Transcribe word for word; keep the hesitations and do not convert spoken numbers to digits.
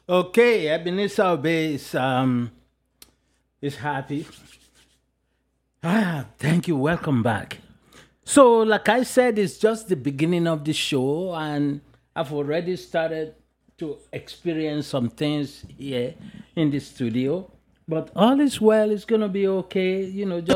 Okay, Ebenezer Obey is um is happy. Ah, thank you. Welcome back. So, like I said, it's just the beginning of the show, and I've already started to experience some things here in the studio. But all is well. It's gonna be okay. You know, just